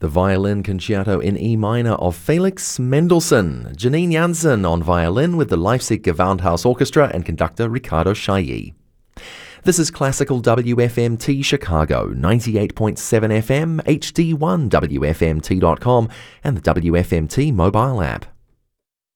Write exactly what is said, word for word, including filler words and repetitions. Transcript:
The Violin Concerto in E minor of Felix Mendelssohn. Janine Jansen on violin with the Leipzig Gewandhaus Orchestra and conductor Ricardo Chailly. This is Classical W F M T Chicago, ninety-eight point seven F M, H D one W F M T dot com, and the W F M T mobile app.